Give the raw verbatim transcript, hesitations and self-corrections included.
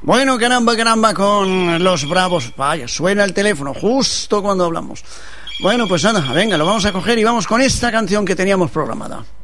Bueno, caramba, caramba, con los Bravos. Vaya, suena el teléfono justo cuando hablamos. Bueno, pues nada, venga, lo vamos a coger y vamos con esta canción que teníamos programada.